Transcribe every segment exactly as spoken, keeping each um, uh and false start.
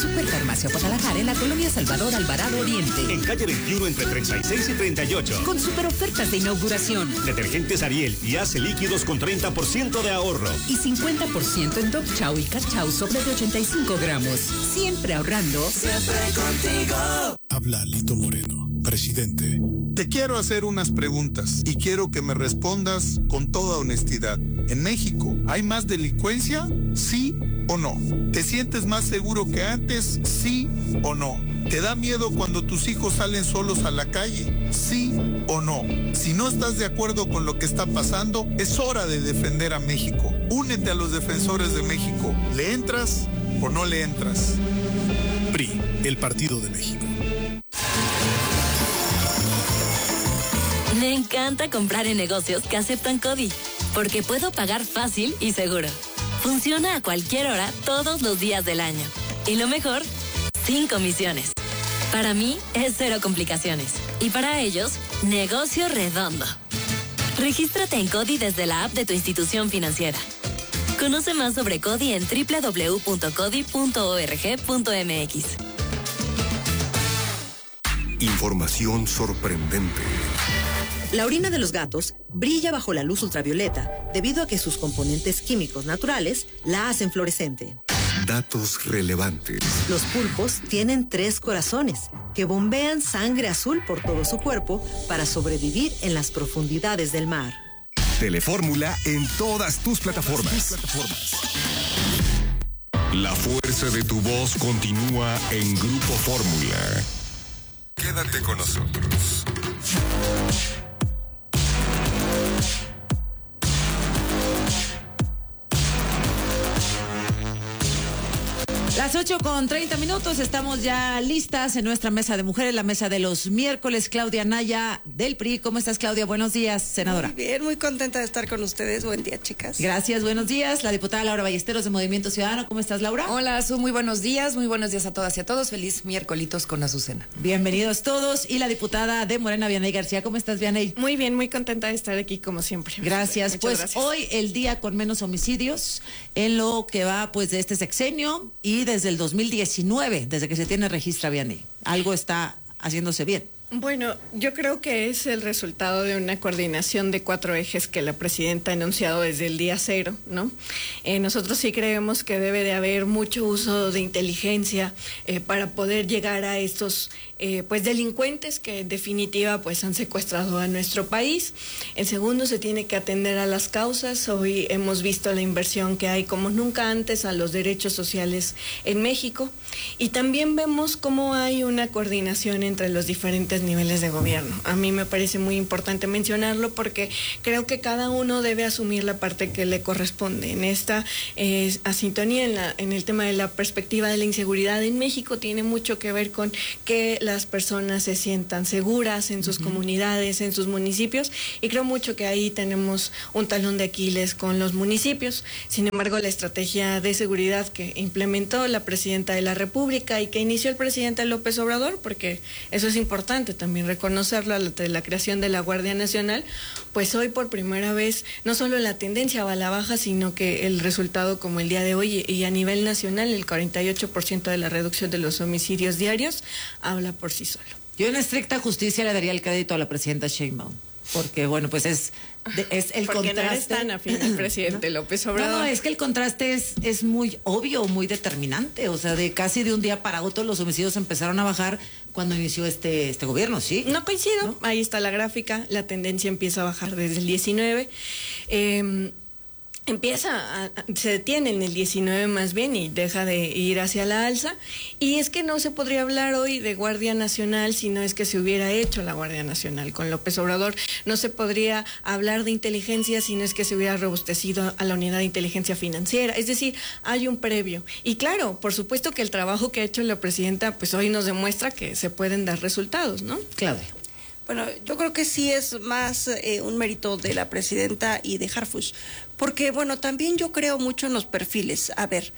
Superfarmacia Guadalajara en la colonia Salvador Alvarado Oriente. En calle veintiuno entre treinta y seis y treinta y ocho. Con super ofertas de inauguración. Detergentes Ariel y Ace líquidos con treinta por ciento de ahorro. Y cincuenta por ciento en Dog Chow y Cat Chow sobre de ochenta y cinco gramos. Siempre ahorrando. Siempre contigo. Habla Lito Moreno, presidente. Te quiero hacer unas preguntas y quiero que me respondas con toda honestidad. ¿En México hay más delincuencia? ¿Sí o no? ¿Te sientes más seguro que antes? ¿Sí o no? ¿Te da miedo cuando tus hijos salen solos a la calle? ¿Sí o no? Si no estás de acuerdo con lo que está pasando, es hora de defender a México. Únete a los defensores de México. ¿Le entras o no le entras? P R I, el Partido de México. Me encanta comprar en negocios que aceptan CODI, porque puedo pagar fácil y seguro. Funciona a cualquier hora, todos los días del año. Y lo mejor, sin comisiones. Para mí, es cero complicaciones. Y para ellos, negocio redondo. Regístrate en CODI desde la app de tu institución financiera. Conoce más sobre CODI en doble u doble u doble u punto codi punto org punto m x. Información sorprendente. La orina de los gatos brilla bajo la luz ultravioleta debido a que sus componentes químicos naturales la hacen fluorescente. Datos relevantes. Los pulpos tienen tres corazones que bombean sangre azul por todo su cuerpo para sobrevivir en las profundidades del mar. Telefórmula en todas tus plataformas. La fuerza de tu voz continúa en Grupo Fórmula. Quédate con nosotros. Las ocho con treinta minutos, estamos ya listas en nuestra mesa de mujeres, la mesa de los miércoles. Claudia Naya del P R I. ¿Cómo estás, Claudia? Buenos días, senadora. Muy bien, muy contenta de estar con ustedes. Buen día, chicas. Gracias, buenos días. La diputada Laura Ballesteros de Movimiento Ciudadano. ¿Cómo estás, Laura? Hola, Azu, muy buenos días, muy buenos días a todas y a todos. Feliz miércolitos con Azucena. Bienvenidos todos. Y la diputada de Morena, Vianey García. ¿Cómo estás, Vianey? Muy bien, muy contenta de estar aquí como siempre. Gracias. Muchas pues gracias. Hoy el día con menos homicidios en lo que va pues de este sexenio y desde el dos mil diecinueve, desde que se tiene registro, Vianey. Algo está haciéndose bien. Bueno, yo creo que es el resultado de una coordinación de cuatro ejes que la presidenta ha anunciado desde el día cero, ¿no? Eh, nosotros sí creemos que debe de haber mucho uso de inteligencia eh, para poder llegar a estos eh, pues delincuentes que en definitiva pues han secuestrado a nuestro país. En segundo, se tiene que atender a las causas. Hoy hemos visto la inversión que hay como nunca antes a los derechos sociales en México, y también vemos cómo hay una coordinación entre los diferentes niveles de gobierno. A mí me parece muy importante mencionarlo porque creo que cada uno debe asumir la parte que le corresponde. En esta eh, asintonía, en, la, en el tema de la perspectiva de la inseguridad en México, tiene mucho que ver con que las personas se sientan seguras en sus uh-huh. comunidades, en sus municipios, y creo mucho que ahí tenemos un talón de Aquiles con los municipios. Sin embargo, la estrategia de seguridad que implementó la presidenta de la República y que inició el presidente López Obrador, porque eso es importante también reconocerlo, de la creación de la Guardia Nacional, pues hoy por primera vez no solo la tendencia va a la baja, sino que el resultado como el día de hoy y a nivel nacional, el cuarenta y ocho por ciento de la reducción de los homicidios diarios habla por sí solo. Yo en estricta justicia le daría el crédito a la presidenta Sheinbaum, porque bueno, pues es, de, es el porque contraste. no eres tan afín al presidente ¿no? López Obrador. No, no, es que el contraste es, es muy obvio, muy determinante, o sea, de casi de un día para otro los homicidios empezaron a bajar cuando inició este, este gobierno, ¿sí? No coincido, ¿no? Ahí está la gráfica, la tendencia empieza a bajar desde el diecinueve, eh, empieza, a, se detiene en el diecinueve más bien y deja de ir hacia la alza, y es que no se podría hablar hoy de Guardia Nacional si no es que se hubiera hecho la Guardia Nacional con López Obrador, no se podría hablar de inteligencia si no es que se hubiera robustecido a la unidad de inteligencia financiera, es decir, hay un previo, y claro, por supuesto que el trabajo que ha hecho la presidenta pues hoy nos demuestra que se pueden dar resultados, ¿no? Claudia. Bueno, yo creo que sí es más eh, un mérito de la presidenta y de Harfuch, porque bueno, también yo creo mucho en los perfiles. A ver,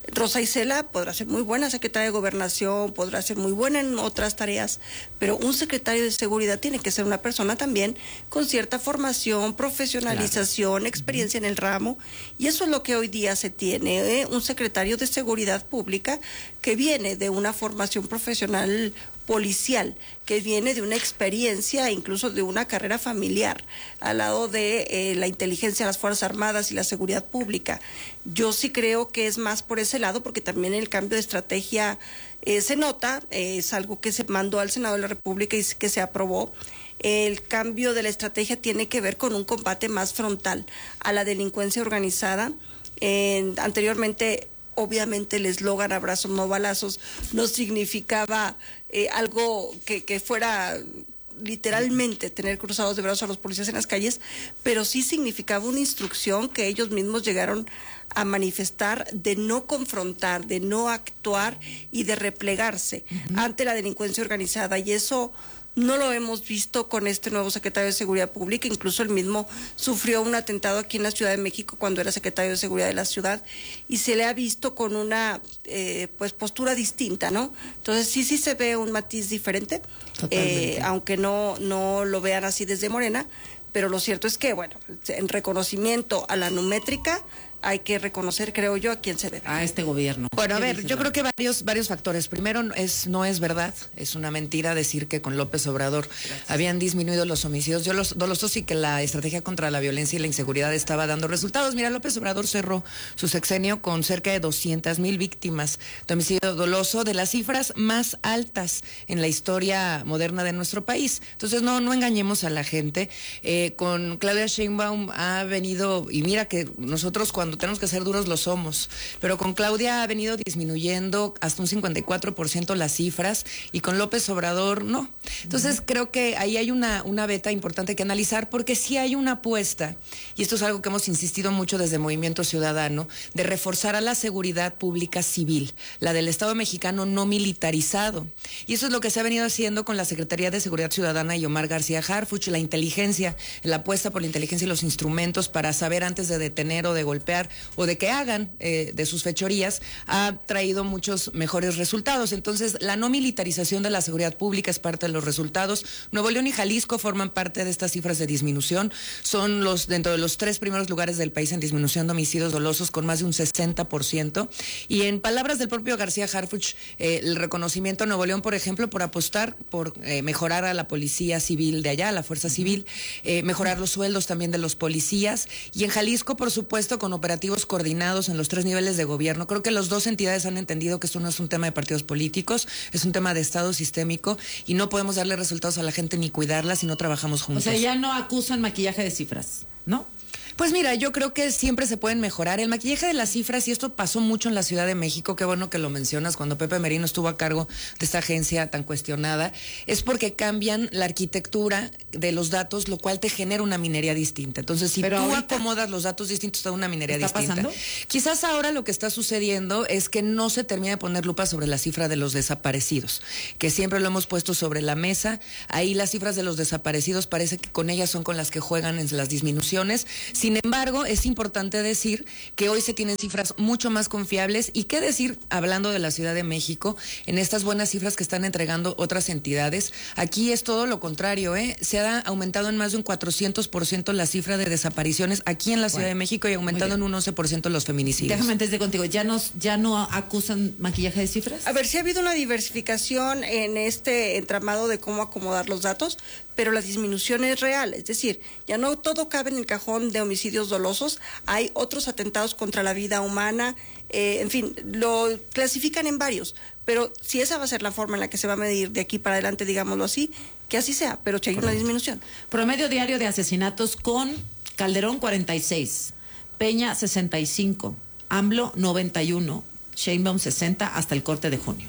Rosa Isela podrá ser muy buena secretaria de Gobernación, podrá ser muy buena en otras tareas, pero un secretario de Seguridad tiene que ser una persona también con cierta formación, profesionalización, claro. experiencia en el ramo, y eso es lo que hoy día se tiene, ¿eh? Un secretario de Seguridad Pública que viene de una formación profesional policial, que viene de una experiencia, incluso de una carrera familiar, al lado de eh, la inteligencia, las Fuerzas Armadas y la seguridad pública. Yo sí creo que es más por ese lado, porque también el cambio de estrategia eh, se nota, eh, es algo que se mandó al Senado de la República y que se aprobó. El cambio de la estrategia tiene que ver con un combate más frontal a la delincuencia organizada. Eh, anteriormente, obviamente el eslogan abrazos no balazos no significaba eh, algo que, que fuera literalmente tener cruzados de brazos a los policías en las calles, pero sí significaba una instrucción que ellos mismos llegaron a manifestar de no confrontar, de no actuar y de replegarse uh-huh. ante la delincuencia organizada, y eso no lo hemos visto con este nuevo secretario de Seguridad Pública. Incluso él mismo sufrió un atentado aquí en la Ciudad de México cuando era secretario de Seguridad de la ciudad, y se le ha visto con una eh, pues postura distinta, ¿no? Entonces sí, sí se ve un matiz diferente, eh, aunque no, no lo vean así desde Morena, pero lo cierto es que, bueno, en reconocimiento a la numétrica, hay que reconocer, creo yo, a quién se debe. A este gobierno. Bueno, a ver, yo creo que varios varios factores. Primero, es no es verdad, es una mentira decir que con López Obrador Gracias. habían disminuido los homicidios yo los, dolosos y que la estrategia contra la violencia y la inseguridad estaba dando resultados. Mira, López Obrador cerró su sexenio con cerca de doscientas mil víctimas de homicidio doloso, de las cifras más altas en la historia moderna de nuestro país. Entonces, no, no engañemos a la gente. Eh, con Claudia Sheinbaum ha venido, y mira que nosotros cuando Cuando tenemos que ser duros lo somos, pero con Claudia ha venido disminuyendo hasta un cincuenta y cuatro por ciento las cifras, y con López Obrador no. Entonces uh-huh. creo que ahí hay una, una beta importante que analizar, porque sí hay una apuesta, y esto es algo que hemos insistido mucho desde Movimiento Ciudadano, de reforzar a la seguridad pública civil, la del Estado mexicano no militarizado. Y eso es lo que se ha venido haciendo con la Secretaría de Seguridad Ciudadana y Omar García Harfuch, la inteligencia, la apuesta por la inteligencia y los instrumentos para saber antes de detener o de golpear o de que hagan eh, de sus fechorías, ha traído muchos mejores resultados. Entonces, la no militarización de la seguridad pública es parte de los resultados. Nuevo León y Jalisco forman parte de estas cifras de disminución. Son los dentro de los tres primeros lugares del país en disminución de homicidios dolosos, con más de un sesenta por ciento. Y en palabras del propio García Harfuch, eh, el reconocimiento a Nuevo León, por ejemplo, por apostar por eh, mejorar a la policía civil de allá, a la fuerza civil, eh, mejorar los sueldos también de los policías. Y en Jalisco, por supuesto, con operativos coordinados en los tres niveles de gobierno. Creo que las dos entidades han entendido que esto no es un tema de partidos políticos, es un tema de Estado sistémico, y no podemos darle resultados a la gente ni cuidarla si no trabajamos juntos. O sea, ya no acusan maquillaje de cifras, ¿no? Pues mira, yo creo que siempre se pueden mejorar. El maquillaje de las cifras, y esto pasó mucho en la Ciudad de México, qué bueno que lo mencionas, cuando Pepe Merino estuvo a cargo de esta agencia tan cuestionada, es porque cambian la arquitectura de los datos, lo cual te genera una minería distinta. Entonces, si Pero tú ahorita, acomodas los datos distintos, te da una minería ¿está distinta. pasando? Quizás ahora lo que está sucediendo es que no se termina de poner lupa sobre la cifra de los desaparecidos, que siempre lo hemos puesto sobre la mesa. Ahí las cifras de los desaparecidos parece que con ellas son con las que juegan en las disminuciones. Sin embargo, es importante decir que hoy se tienen cifras mucho más confiables, y qué decir, hablando de la Ciudad de México, en estas buenas cifras que están entregando otras entidades. Aquí es todo lo contrario, ¿eh? Se ha aumentado en más de un cuatrocientos por ciento la cifra de desapariciones aquí en la Ciudad bueno, de México, y aumentado en un once por ciento los feminicidios. Déjame antes de contigo, ¿ya, nos, ¿ya no acusan maquillaje de cifras? A ver, sí ha habido una diversificación en este entramado de cómo acomodar los datos, pero la disminución es real, es decir, ya no todo cabe en el cajón de homicidios dolosos, hay otros atentados contra la vida humana, eh, en fin, lo clasifican en varios, pero si esa va a ser la forma en la que se va a medir de aquí para adelante, digámoslo así, que así sea, pero si hay una disminución. Promedio diario de asesinatos con Calderón cuarenta y seis, Peña sesenta y cinco, AMLO noventa y uno, Sheinbaum sesenta hasta el corte de junio.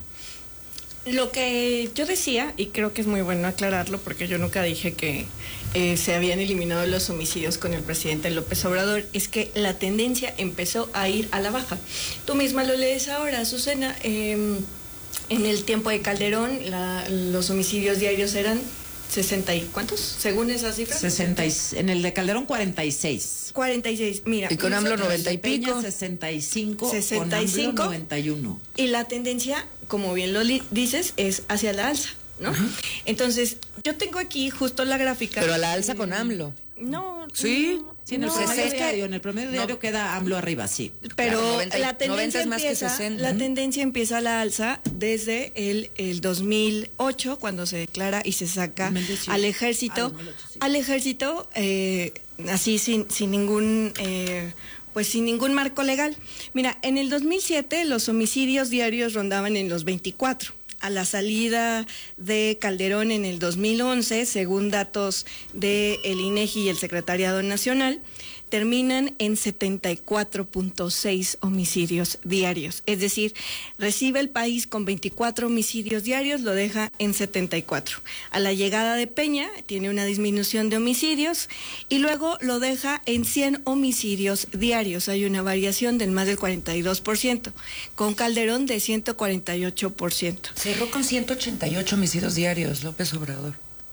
Lo que yo decía, y creo que es muy bueno aclararlo, porque yo nunca dije que eh, se habían eliminado los homicidios con el presidente López Obrador, es que la tendencia empezó a ir a la baja. Tú misma lo lees ahora, Azucena, eh, en el tiempo de Calderón la, los homicidios diarios eran sesenta y ¿cuántos? Según esas cifras. sesenta en el de Calderón cuarenta y seis. cuarenta y seis, mira. Y con AMLO noventa y pico. sesenta y cinco. sesenta y cinco. Con AMLO noventa y uno. Y la tendencia, como bien lo dices, es hacia la alza, ¿no? Uh-huh. Entonces, yo tengo aquí justo la gráfica. Pero a la alza eh, con AMLO. No. Sí. No, sí, en el no, promedio es diario, que, en el promedio diario no, queda AMLO arriba, sí. Pero claro, noventa, la tendencia es más empieza, que sesenta. La tendencia empieza a la alza desde el, el dos mil ocho, cuando se declara y se saca al ejército, ah, dos mil ocho, sí. al ejército, eh, así sin, sin ningún... Eh, pues sin ningún marco legal. Mira, en el dos mil siete los homicidios diarios rondaban en los veinticuatro. A la salida de Calderón en el dos mil once, según datos del INEGI y el Secretariado Nacional, terminan en setenta y cuatro punto seis homicidios diarios. Es decir, recibe el país con veinticuatro homicidios diarios, lo deja en setenta y cuatro. A la llegada de Peña tiene una disminución de homicidios y luego lo deja en cien homicidios diarios. Hay una variación del más del cuarenta y dos por ciento. Con Calderón de ciento cuarenta y ocho por ciento. Cerró con ciento ochenta y ocho homicidios diarios, López Obrador.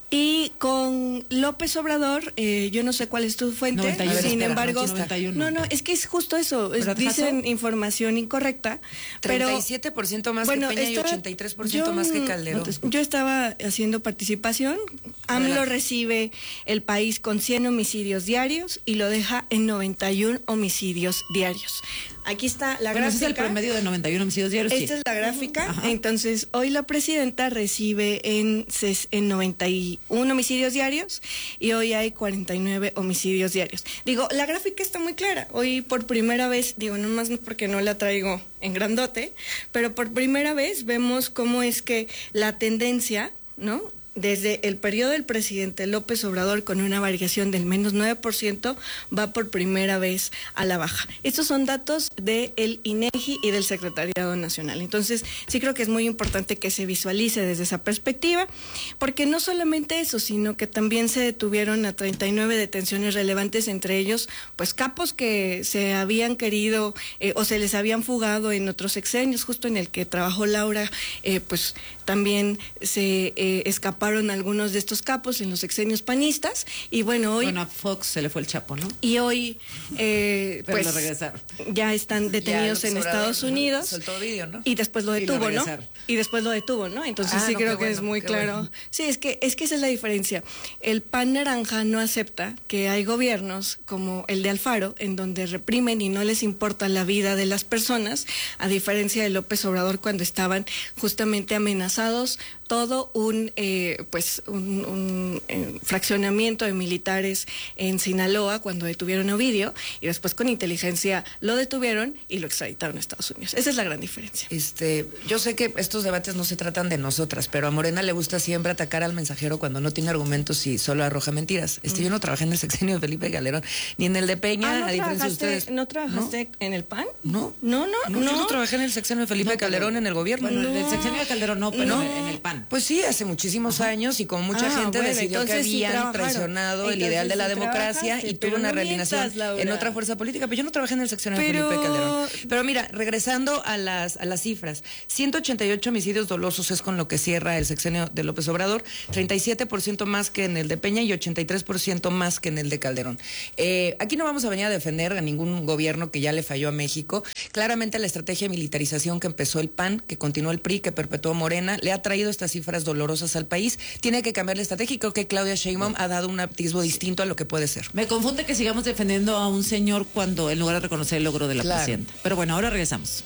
Y con López Obrador, eh, yo no sé cuál es tu fuente, noventa y uno, sin espera, embargo, noventa y uno. no, no, es que es justo eso, es, dicen información incorrecta. treinta y siete por ciento más bueno, que Peña estaba, y ochenta y tres por ciento yo, más que Calderón. Yo estaba haciendo participación, AMLO recibe el país con cien homicidios diarios y lo deja en noventa y uno homicidios diarios. Aquí está la bueno, gráfica. Ese es el promedio de noventa y uno homicidios diarios. Esta sí. es la gráfica. Ajá. Entonces, hoy la presidenta recibe en, en noventa y uno homicidios diarios y hoy hay cuarenta y nueve homicidios diarios. Digo, la gráfica está muy clara. Hoy por primera vez, digo, no más porque no la traigo en grandote, pero por primera vez vemos cómo es que la tendencia, ¿no?, desde el periodo del presidente López Obrador, con una variación del menos nueve por ciento, va por primera vez a la baja. Estos son datos del INEGI y del Secretariado Nacional. Entonces, sí creo que es muy importante que se visualice desde esa perspectiva, porque no solamente eso, sino que también se detuvieron a treinta y nueve detenciones relevantes, entre ellos, pues capos que se habían querido eh, o se les habían fugado en otros sexenios, justo en el que trabajó Laura, eh, pues también se eh, escaparon algunos de estos capos en los sexenios panistas y bueno, hoy... Bueno, a Fox se le fue el chapo, ¿no? Y hoy, eh, Pero pues, lo regresaron. Ya están detenidos en Estados Unidos. Soltó video, ¿no? Y después lo detuvo, y lo ¿no? Y después lo detuvo, ¿no? Entonces ah, sí no, creo que bueno, es muy claro. Bueno. Sí, es que, es que esa es la diferencia. El P A N naranja no acepta que hay gobiernos como el de Alfaro, en donde reprimen y no les importa la vida de las personas, a diferencia de López Obrador cuando estaban justamente amenazados todo un eh, pues un, un eh, fraccionamiento de militares en Sinaloa cuando detuvieron a Ovidio y después con inteligencia lo detuvieron y lo extraditaron a Estados Unidos. Esa es la gran diferencia. Este, yo sé que estos debates no se tratan de nosotras, pero a Morena le gusta siempre atacar al mensajero cuando no tiene argumentos y solo arroja mentiras. Este, mm. Yo no trabajé en el sexenio de Felipe Calderón ni en el de Peña, ah, ¿no a diferencia de ustedes. ¿No trabajaste ¿No? en el P A N? No. No, no, no. no. Yo no trabajé en el sexenio de Felipe no, Calderón pero, en el gobierno. Bueno, no. en el sexenio de Calderón no, pero no. en el P A N. Pues sí, hace muchísimos Ajá. años y con mucha ah, gente bueno, decidió que habían sí traicionado entonces el ideal de la sí democracia y tuvo una no realineación mientas, en otra fuerza política. Pero yo no trabajé en el sexenio pero... de Felipe Calderón. Pero mira, regresando a las, a las cifras, ciento ochenta y ocho homicidios dolosos es con lo que cierra el sexenio de López Obrador, treinta y siete por ciento más que en el de Peña y ochenta y tres por ciento más que en el de Calderón. Eh, aquí no vamos a venir a defender a ningún gobierno que ya le falló a México. Claramente la estrategia de militarización que empezó el P A N, que continuó el P R I, que perpetuó Morena, le ha traído estas cifras dolorosas al país. Tiene que cambiar la estrategia y creo que Claudia Sheinbaum ha dado un atisbo distinto a lo que puede ser. Me confunde que sigamos defendiendo a un señor cuando en lugar de reconocer el logro de la claro. presidenta. Pero bueno, ahora regresamos.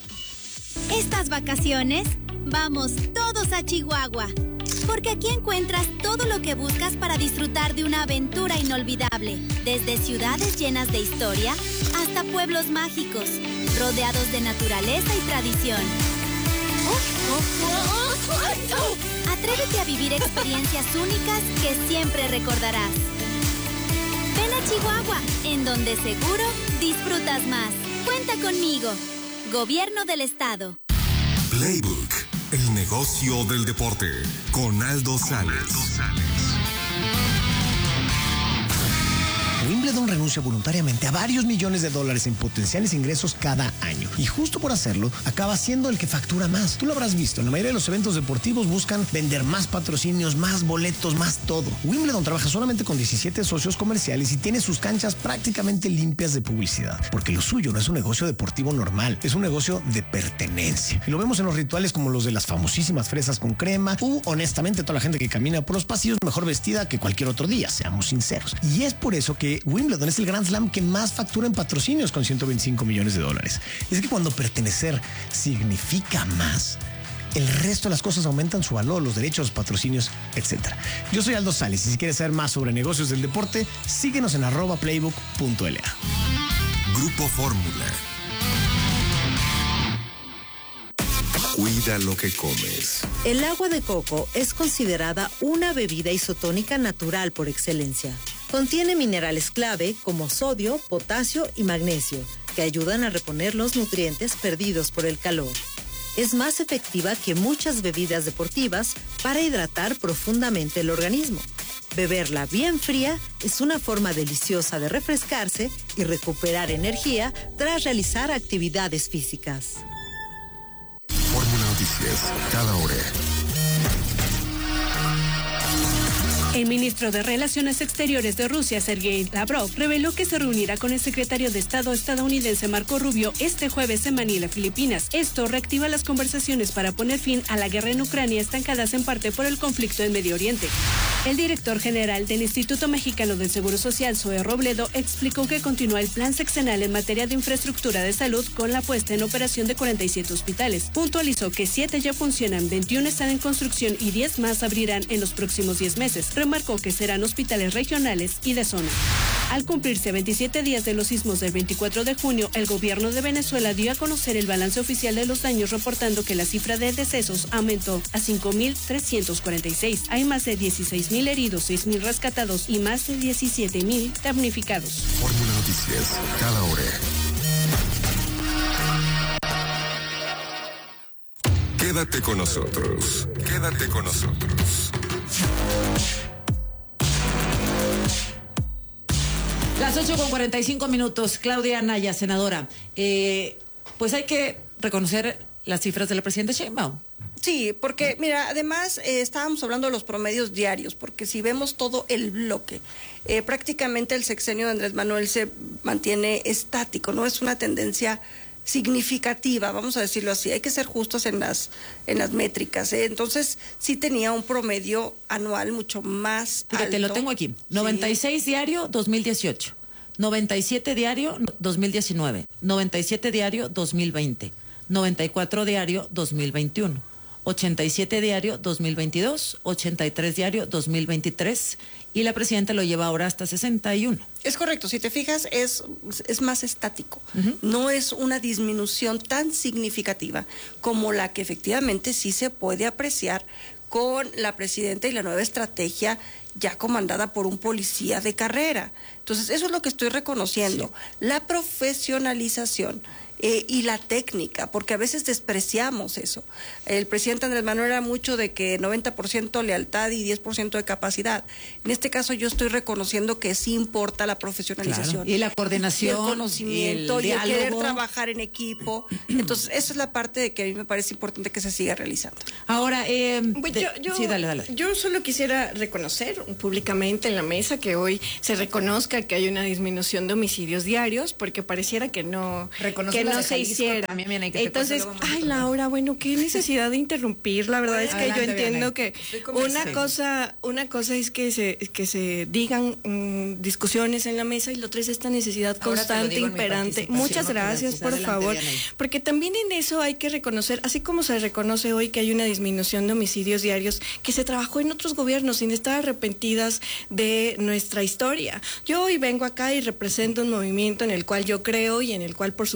Estas vacaciones vamos todos a Chihuahua, porque aquí encuentras todo lo que buscas para disfrutar de una aventura inolvidable, desde ciudades llenas de historia hasta pueblos mágicos, rodeados de naturaleza y tradición. Atrévete a vivir experiencias únicas que siempre recordarás. Ven a Chihuahua, en donde seguro disfrutas más. Cuenta conmigo. Gobierno del Estado. Playbook, el negocio del deporte, con Aldo Sales. Wimbledon renuncia voluntariamente a varios millones de dólares en potenciales ingresos cada año. Y justo por hacerlo, acaba siendo el que factura más. Tú lo habrás visto, en la mayoría de los eventos deportivos buscan vender más patrocinios, más boletos, más todo. Wimbledon trabaja solamente con diecisiete socios comerciales y tiene sus canchas prácticamente limpias de publicidad. Porque lo suyo no es un negocio deportivo normal, es un negocio de pertenencia. Y lo vemos en los rituales como los de las famosísimas fresas con crema u, honestamente, toda la gente que camina por los pasillos mejor vestida que cualquier otro día, seamos sinceros. Y es por eso que Wimbledon es el Grand Slam que más factura en patrocinios con ciento veinticinco millones de dólares. Es que cuando pertenecer significa más, el resto de las cosas aumentan su valor, los derechos, patrocinios, etcétera. Yo soy Aldo Sales y si quieres saber más sobre negocios del deporte, síguenos en arroba playbook punto l a. Grupo Fórmula. Cuida lo que comes. El agua de coco es considerada una bebida isotónica natural por excelencia. Contiene minerales clave como sodio, potasio y magnesio, que ayudan a reponer los nutrientes perdidos por el calor. Es más efectiva que muchas bebidas deportivas para hidratar profundamente el organismo. Beberla bien fría es una forma deliciosa de refrescarse y recuperar energía tras realizar actividades físicas. Fórmula Noticias, cada hora. El ministro de Relaciones Exteriores de Rusia, Sergei Lavrov, reveló que se reunirá con el secretario de Estado estadounidense Marco Rubio este jueves en Manila, Filipinas. Esto reactiva las conversaciones para poner fin a la guerra en Ucrania, estancadas en parte por el conflicto en Medio Oriente. El director general del Instituto Mexicano del Seguro Social, Zoe Robledo, explicó que continúa el plan sexenal en materia de infraestructura de salud con la puesta en operación de cuarenta y siete hospitales. Puntualizó que siete ya funcionan, veintiuno están en construcción y diez más abrirán en los próximos diez meses. Remarcó que serán hospitales regionales y de zona. Al cumplirse veintisiete días de los sismos del veinticuatro de junio, el gobierno de Venezuela dio a conocer el balance oficial de los daños, reportando que la cifra de decesos aumentó a cinco mil trescientos cuarenta y seis. Hay más de dieciséis mil heridos, seis mil rescatados y más de diecisiete mil damnificados. Fórmula Noticias, cada hora. Quédate con nosotros. Quédate con nosotros. Las ocho con cuarenta y cinco minutos. Claudia Anaya, senadora. Eh, pues hay que reconocer las cifras de la presidenta Sheinbaum. Sí, porque mira, además eh, estábamos hablando de los promedios diarios, porque si vemos todo el bloque, eh, prácticamente el sexenio de Andrés Manuel se mantiene estático, no es una tendencia significativa, vamos a decirlo así. Hay que ser justos en las en las métricas, ¿eh? Entonces sí tenía un promedio anual mucho más alto. Fíjate, lo tengo aquí. noventa y seis sí. diario dos mil dieciocho, noventa y siete diario dos mil diecinueve, noventa y siete diario dos mil veinte, noventa y cuatro diario dos mil veintiuno, ochenta y siete diario dos mil veintidós, ochenta y tres diario dos mil veintitrés y la presidenta lo lleva ahora hasta sesenta y uno. Es correcto, si te fijas es, es más estático, uh-huh. No es una disminución tan significativa como la que efectivamente sí se puede apreciar con la presidenta y la nueva estrategia ya comandada por un policía de carrera. Entonces eso es lo que estoy reconociendo, sí. La profesionalización. Eh, y la técnica, porque a veces despreciamos eso. El presidente Andrés Manuel era mucho de que noventa por ciento lealtad y diez por ciento de capacidad. En este caso yo estoy reconociendo que sí importa la profesionalización. Claro. Y la coordinación, y el conocimiento, y el, y el querer trabajar en equipo. Entonces esa es la parte de que a mí me parece importante que se siga realizando. Ahora, eh, pues de, yo, yo, sí, dale, dale. Yo solo quisiera reconocer públicamente en la mesa que hoy se reconozca que hay una disminución de homicidios diarios, porque pareciera que no... Reconocer no se hiciera. Entonces, ay, Laura, bueno, qué necesidad de interrumpir. La verdad es que Adelante, yo entiendo que una sí. cosa, una cosa es que se que se digan um, discusiones en la mesa y la otra es esta necesidad Ahora constante, imperante. Muchas gracias, por Adelante, favor, Diana. Porque también en eso hay que reconocer, así como se reconoce hoy que hay una disminución de homicidios diarios, que se trabajó en otros gobiernos sin estar arrepentidas de nuestra historia. Yo hoy vengo acá y represento un movimiento en el cual yo creo y en el cual, por supuesto, que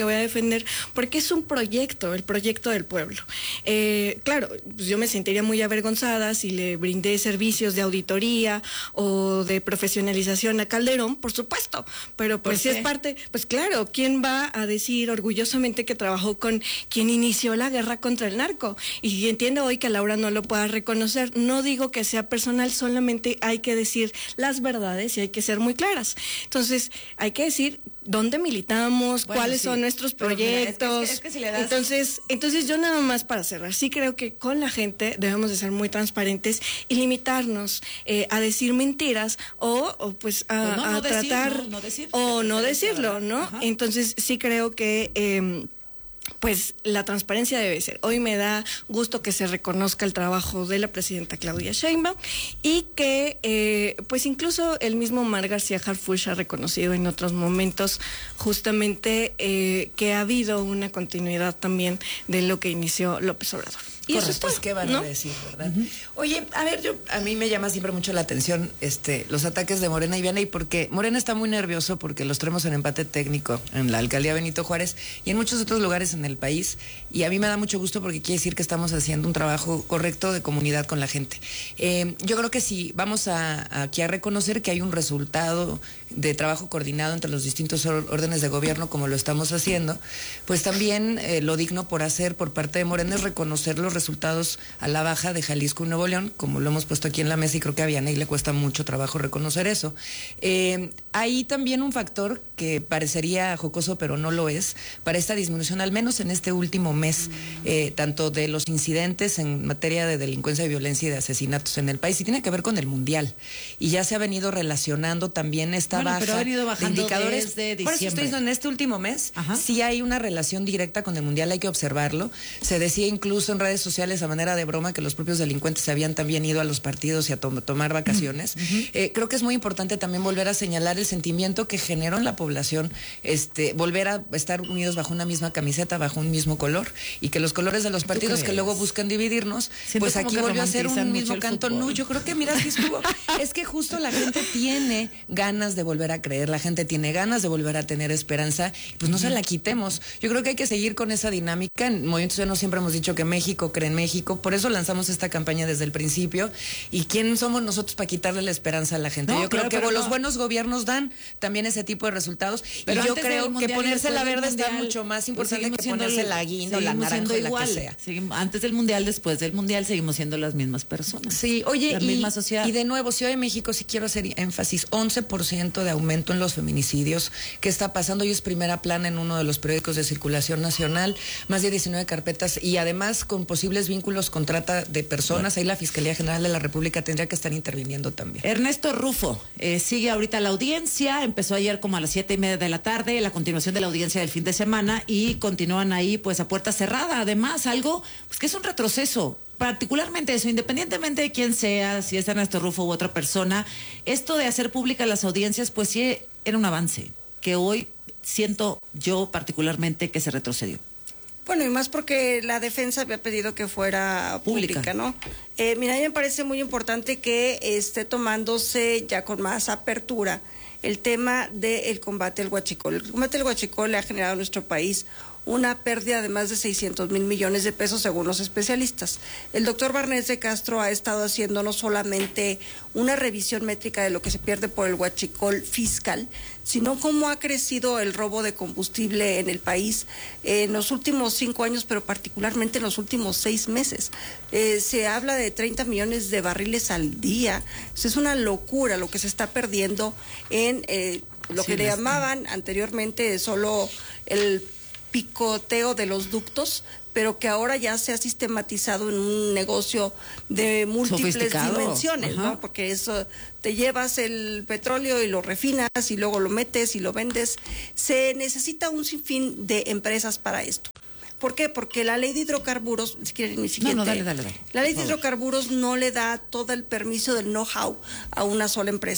que voy a defender, porque es un proyecto, el proyecto del pueblo. Eh, claro, pues yo me sentiría muy avergonzada si le brindé servicios de auditoría o de profesionalización a Calderón, por supuesto, pero pues si es parte, pues claro, ¿quién va a decir orgullosamente que trabajó con quien inició la guerra contra el narco? Y entiendo hoy que Laura no lo pueda reconocer, no digo que sea personal, solamente hay que decir las verdades y hay que ser muy claras. Entonces, hay que decir dónde militamos, bueno, cuáles sí. son nuestros proyectos. Mira, es que, es que si le das... Entonces, entonces yo nada más para cerrar, sí creo que con la gente debemos de ser muy transparentes y limitarnos eh, a decir mentiras o, o pues a, pues no, no a decir, tratar no, no decir, o no decirlo, ¿no? Ajá. Entonces sí creo que eh, pues la transparencia debe ser. Hoy me da gusto que se reconozca el trabajo de la presidenta Claudia Sheinbaum y que eh, pues incluso el mismo Omar García Harfuch ha reconocido en otros momentos justamente eh, que ha habido una continuidad también de lo que inició López Obrador. Y eso es pues qué van ¿no? a decir, ¿verdad? Uh-huh. Oye, a ver, yo a mí me llama siempre mucho la atención este los ataques de Morena y Vianey, porque Morena está muy nervioso porque los traemos en empate técnico en la alcaldía Benito Juárez y en muchos otros lugares en el país, y a mí me da mucho gusto porque quiere decir que estamos haciendo un trabajo correcto de comunidad con la gente. Eh, yo creo que si vamos a, aquí a reconocer que hay un resultado de trabajo coordinado entre los distintos órdenes de gobierno como lo estamos haciendo, pues también eh, lo digno por hacer por parte de Morena es reconocer los resultados a la baja de Jalisco y Nuevo León, como lo hemos puesto aquí en la mesa, y creo que a Vianey le cuesta mucho trabajo reconocer eso. Eh, hay también un factor que parecería jocoso, pero no lo es, para esta disminución, al menos en este último mes, eh, tanto de los incidentes en materia de delincuencia, de violencia y de asesinatos en el país, y tiene que ver con el Mundial. Y ya se ha venido relacionando también esta bueno, baja pero ha venido bajando de indicadores. Desde diciembre. Por eso estoy diciendo, en este último mes, Ajá. sí hay una relación directa con el Mundial, hay que observarlo. Se decía incluso en redes sociales a manera de broma que los propios delincuentes habían también ido a los partidos y a to- tomar vacaciones. Uh-huh. Eh, creo que es muy importante también volver a señalar el sentimiento que generó en la población, este, volver a estar unidos bajo una misma camiseta, bajo un mismo color, y que los colores de los partidos que luego buscan dividirnos, Siento pues aquí volvió a ser un mismo canto. No, yo creo que mira, sí estuvo. Es que justo la gente tiene ganas de volver a creer, la gente tiene ganas de volver a tener esperanza, pues no uh-huh. se la quitemos. Yo creo que hay que seguir con esa dinámica. En Movimiento Ciudadano siempre hemos dicho que México cree en México, por eso lanzamos esta campaña desde el principio. ¿Y quién somos nosotros para quitarle la esperanza a la gente? No, yo creo claro, que los no. buenos gobiernos dan también ese tipo de resultados. Pero y yo creo que ponerse la verde está mucho más importante que ponerse la guinda o la naranja, la que sea. Seguimos, antes del Mundial, después del Mundial, seguimos siendo las mismas personas. Sí, oye, la y, misma sociedad. Y de nuevo, Ciudad de México, sí quiero hacer énfasis, once por ciento de aumento en los feminicidios. ¿Qué está pasando? Hoy es primera plana en uno de los periódicos de circulación nacional, más de diecinueve carpetas y además con posibles vínculos con trata de personas. Ahí la Fiscalía General de la República tendría que estar interviniendo también. Ernesto Rufo, eh, sigue ahorita la audiencia, empezó ayer como a las siete y media de la tarde, la continuación de la audiencia del fin de semana, y continúan ahí pues a puerta cerrada. Además, algo pues que es un retroceso, particularmente eso, independientemente de quién sea, si es Ernesto Rufo u otra persona, esto de hacer públicas las audiencias pues sí era un avance, que hoy siento yo particularmente que se retrocedió. Bueno, y más porque la defensa había pedido que fuera pública, pública ¿no? Eh, mira, a mí me parece muy importante que esté tomándose ya con más apertura el tema del combate al huachicol. El combate al huachicol le ha generado a nuestro país una pérdida de más de seiscientos mil millones de pesos según los especialistas. El doctor Barnés de Castro ha estado haciendo no solamente una revisión métrica de lo que se pierde por el huachicol fiscal, sino cómo ha crecido el robo de combustible en el país en los últimos cinco años, pero particularmente en los últimos seis meses. Eh, se habla de treinta millones de barriles al día. Eso es una locura lo que se está perdiendo en eh, lo sí, que le llamaban anteriormente solo el picoteo de los ductos, pero que ahora ya se ha sistematizado en un negocio de múltiples dimensiones, Ajá. ¿no? Porque eso, te llevas el petróleo y lo refinas y luego lo metes y lo vendes. Se necesita un sinfín de empresas para esto. ¿Por qué? Porque la ley de hidrocarburos, si quieren mi siguiente, no, no, dale, dale, dale, la ley de hidrocarburos no le da todo el permiso del know-how a una sola empresa.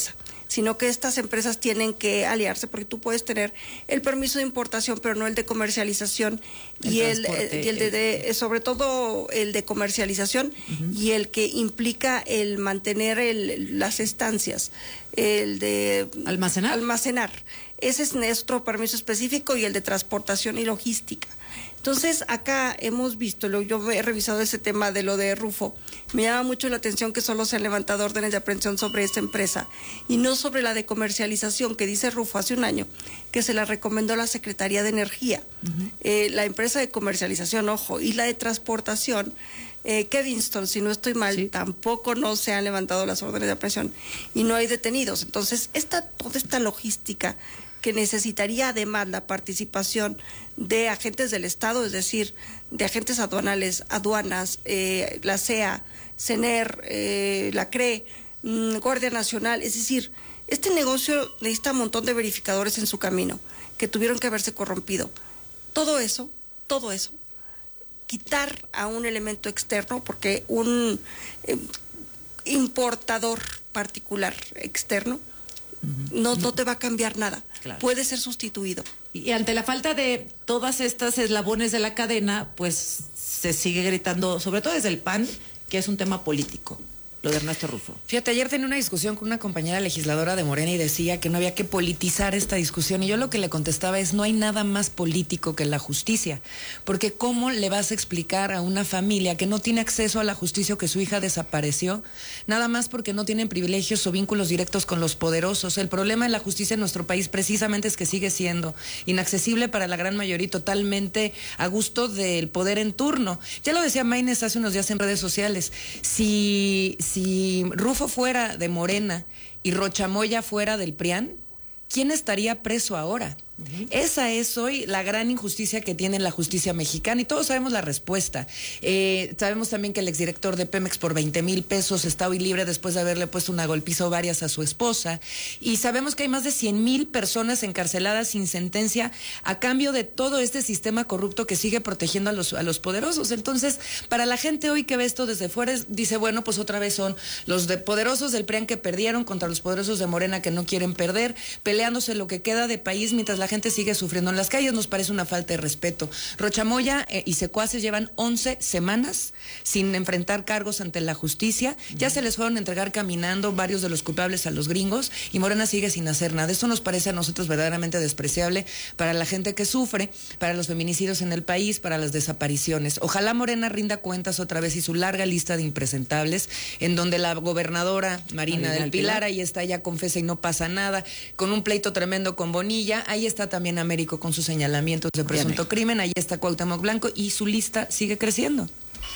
sino que estas empresas tienen que aliarse, porque tú puedes tener el permiso de importación, pero no el de comercialización, el y, el, el, y el de, de, sobre todo el de comercialización, uh-huh. y el que implica el mantener el, las estancias, el de almacenar. almacenar. Ese es nuestro permiso específico, y el de transportación y logística. Entonces, acá hemos visto, yo he revisado ese tema de lo de Rufo, me llama mucho la atención que solo se han levantado órdenes de aprehensión sobre esta empresa y no sobre la de comercialización, que dice Rufo hace un año que se la recomendó la Secretaría de Energía. Uh-huh. Eh, la empresa de comercialización, ojo, y la de transportación, eh, Kevinston, si no estoy mal, sí. tampoco no se han levantado las órdenes de aprehensión y no hay detenidos. Entonces, esta, toda esta logística que necesitaría además la participación de agentes del Estado, es decir, de agentes aduanales, aduanas, eh, la C E A, CENER, eh, la C R E, mmm, Guardia Nacional, es decir, este negocio necesita un montón de verificadores en su camino, que tuvieron que haberse corrompido. Todo eso, todo eso, quitar a un elemento externo, porque un eh, importador particular externo, No, no te va a cambiar nada. Claro. Puede ser sustituido. Y ante la falta de todas estas eslabones de la cadena, pues se sigue gritando, sobre todo desde el P A N, que es un tema político, lo de Ernesto Rufo. Fíjate, ayer tenía una discusión con una compañera legisladora de Morena y decía que no había que politizar esta discusión, y yo lo que le contestaba es: no hay nada más político que la justicia, porque ¿cómo le vas a explicar a una familia que no tiene acceso a la justicia o que su hija desapareció, nada más porque no tienen privilegios o vínculos directos con los poderosos? El problema de la justicia en nuestro país precisamente es que sigue siendo inaccesible para la gran mayoría y totalmente a gusto del poder en turno. Ya lo decía Maynes hace unos días en redes sociales, si... Si Rufo fuera de Morena y Rocha Moya fuera del P R I A N, ¿quién estaría preso ahora? Uh-huh. Esa es hoy la gran injusticia que tiene la justicia mexicana, y todos sabemos la respuesta. Eh, sabemos también que el exdirector de Pemex por veinte mil pesos está hoy libre después de haberle puesto una golpiza o varias a su esposa, y sabemos que hay más de cien mil personas encarceladas sin sentencia a cambio de todo este sistema corrupto que sigue protegiendo a los, a los poderosos. Entonces, para la gente hoy que ve esto desde fuera, dice, bueno, pues otra vez son los de poderosos del P R I A N que perdieron contra los poderosos de Morena que no quieren perder, peleándose lo que queda de país mientras la La gente sigue sufriendo en las calles. Nos parece una falta de respeto. Rocha Moya eh, y secuaces llevan once semanas sin enfrentar cargos ante la justicia. Uh-huh. Ya se les fueron a entregar caminando varios de los culpables a los gringos, y Morena sigue sin hacer nada. Eso nos parece a nosotros verdaderamente despreciable para la gente que sufre, para los feminicidios en el país, para las desapariciones. Ojalá Morena rinda cuentas otra vez y su larga lista de impresentables, en donde la gobernadora Marina, Marina del Pilar, Pilar, ahí está, ya confesa y no pasa nada, con un pleito tremendo con Bonilla. Ahí está también Américo con sus señalamientos de presunto crimen, ahí está Cuauhtémoc Blanco, y su lista sigue creciendo.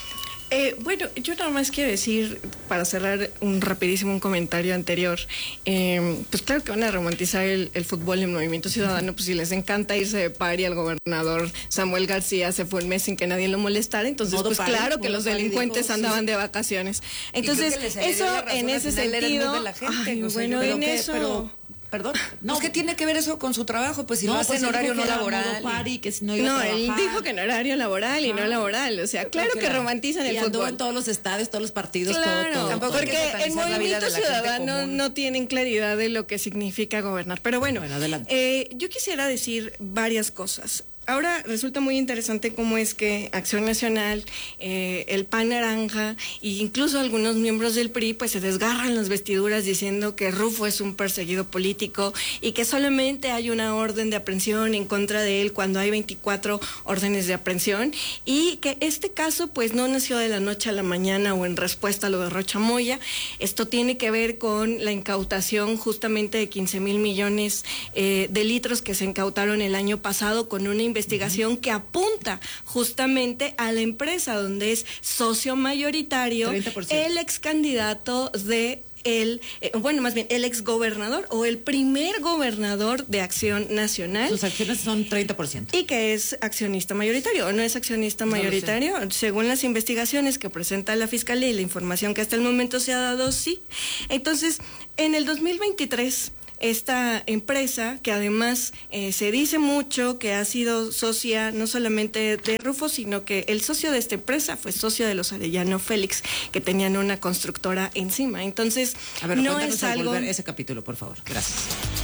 Eh, bueno, yo nada más quiero decir, para cerrar un rapidísimo un comentario anterior, eh, pues claro que van a romantizar el, el fútbol y el Movimiento Ciudadano, pues si les encanta irse de party, al gobernador Samuel García se fue un mes sin que nadie lo molestara, entonces modo pues party, claro que los delincuentes dijo, andaban sí. de vacaciones. Entonces, eso en ese sentido, de la gente, ay, o sea, bueno, en que, eso... Pero, Perdón. No, pues, ¿qué tiene que ver eso con su trabajo? Pues si no, lo hace pues en horario no laboral. Party, que si no, iba no a él dijo que en horario laboral y ah. no laboral. O sea, claro que, que romantizan el y fútbol. En todos los estadios, todos los partidos, claro, todo, todo. Tampoco porque el Movimiento Ciudadano no tienen claridad de lo que significa gobernar. Pero bueno, bueno eh, yo quisiera decir varias cosas. Ahora resulta muy interesante cómo es que Acción Nacional, eh, el P A N Naranja e incluso algunos miembros del P R I pues se desgarran las vestiduras diciendo que Rufo es un perseguido político y que solamente hay una orden de aprehensión en contra de él cuando hay veinticuatro órdenes de aprehensión, y que este caso pues no nació de la noche a la mañana o en respuesta a lo de Rocha Moya. Esto tiene que ver con la incautación justamente de quince mil millones eh, de litros que se incautaron el año pasado, con una investigación investigación que apunta justamente a la empresa donde es socio mayoritario el ex candidato de el, eh, bueno, más bien el ex gobernador o el primer gobernador de Acción Nacional. Sus acciones son treinta por ciento. Y que es accionista mayoritario, ¿o no es accionista no mayoritario? Según las investigaciones que presenta la Fiscalía y la información que hasta el momento se ha dado, sí. Entonces, en el dos mil veintitrés... esta empresa que además eh, se dice mucho que ha sido socia no solamente de Rufo, sino que el socio de esta empresa fue socio de los Arellano Félix, que tenían una constructora encima. Entonces, a ver, no es algo... volver ese capítulo, por favor. Gracias.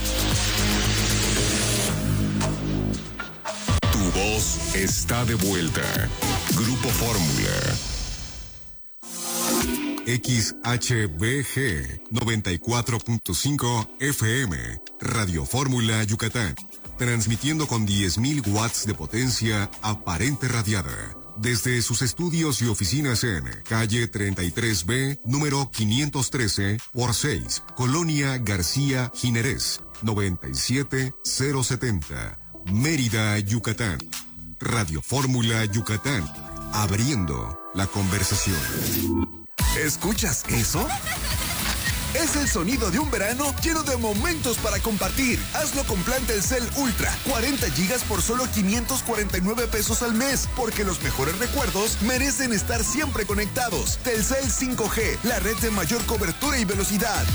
Tu voz está de vuelta. Grupo Fórmula. X H B G noventa y cuatro punto cinco F M, Radio Fórmula Yucatán, transmitiendo con diez mil watts de potencia aparente radiada, desde sus estudios y oficinas en calle treinta y tres B, número quinientos trece por seis, Colonia García Jiménez, noventa y siete mil setenta, Mérida, Yucatán. Radio Fórmula Yucatán, abriendo la conversación. ¿Escuchas eso? Es el sonido de un verano lleno de momentos para compartir. Hazlo con plan Telcel Ultra, cuarenta gigas por solo quinientos cuarenta y nueve pesos al mes, porque los mejores recuerdos merecen estar siempre conectados. Telcel cinco G, la red de mayor cobertura y velocidad.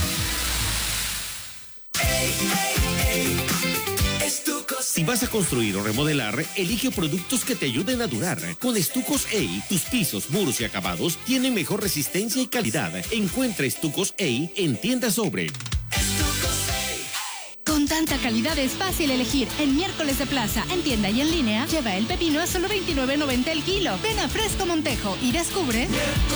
Ey, ey, ey. Si vas a construir o remodelar, elige productos que te ayuden a durar. Con Estucos E I, tus pisos, muros y acabados tienen mejor resistencia y calidad. Encuentra Estucos E I en Tienda Sobre. Con tanta calidad es fácil elegir. En Miércoles de Plaza, en tienda y en línea, lleva el pepino a solo veintinueve noventa el kilo. Ven a Fresco Montejo y descubre...